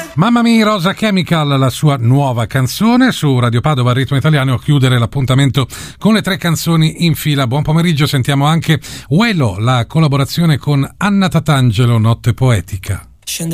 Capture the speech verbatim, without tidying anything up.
Mamma mia, Rosa Chemical, la sua nuova canzone su Radio Padova, Ritmo Italiano, a chiudere l'appuntamento con le tre canzoni in fila. Buon pomeriggio, sentiamo anche Uelo, la collaborazione con Anna Tatangelo, Notte Poetica.